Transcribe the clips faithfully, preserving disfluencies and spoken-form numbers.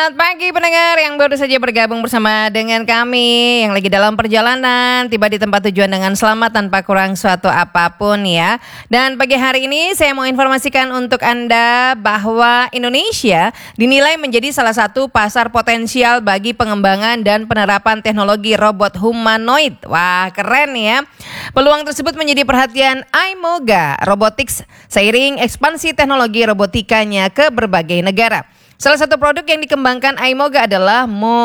Selamat pagi pendengar yang baru saja bergabung bersama dengan kami, yang lagi dalam perjalanan, tiba di tempat tujuan dengan selamat tanpa kurang suatu apapun ya. Dan pagi hari ini saya mau informasikan untuk Anda bahwa Indonesia dinilai menjadi salah satu pasar potensial bagi pengembangan dan penerapan teknologi robot humanoid. Wah, keren ya. Peluang tersebut menjadi perhatian Aimoga Robotics seiring ekspansi teknologi robotikanya ke berbagai negara. Salah satu produk yang dikembangkan Aimoga adalah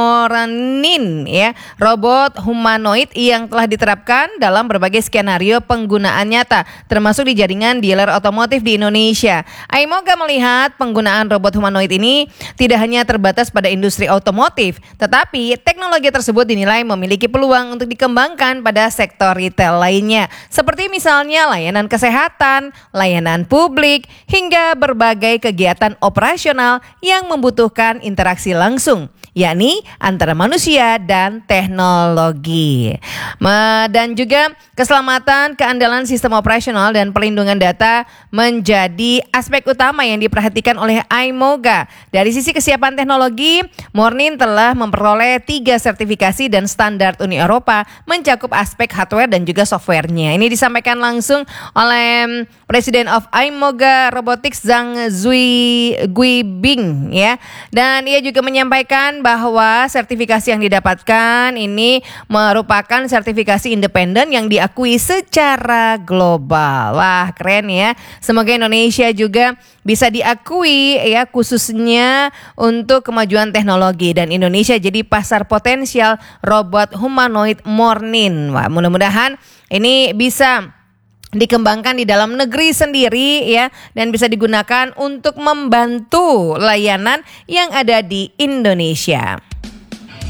Mornin ya, robot humanoid yang telah diterapkan dalam berbagai skenario penggunaan nyata, termasuk di jaringan dealer otomotif di Indonesia. Aimoga melihat penggunaan robot humanoid ini tidak hanya terbatas pada industri otomotif, tetapi teknologi tersebut dinilai memiliki peluang untuk dikembangkan pada sektor retail lainnya, seperti misalnya layanan kesehatan, layanan publik, hingga berbagai kegiatan operasional yang membutuhkan interaksi langsung, yakni antara manusia dan teknologi. Dan juga keselamatan, keandalan sistem operasional dan perlindungan data menjadi aspek utama yang diperhatikan oleh Aimoga. Dari sisi kesiapan teknologi, Mornin telah memperoleh tiga sertifikasi dan standar Uni Eropa mencakup aspek hardware dan juga softwarenya. Ini disampaikan langsung oleh Presiden of Aimoga Robotics Zhang Zui Guibing ya. Dan ia juga menyampaikan bahwa sertifikasi yang didapatkan ini merupakan sertifikasi independen yang diakui secara global. Wah, keren ya. Semoga Indonesia juga bisa diakui ya, khususnya untuk kemajuan teknologi, dan Indonesia jadi pasar potensial robot humanoid Mornin. Wah, mudah-mudahan ini bisa dikembangkan di dalam negeri sendiri ya, dan bisa digunakan untuk membantu layanan yang ada di Indonesia.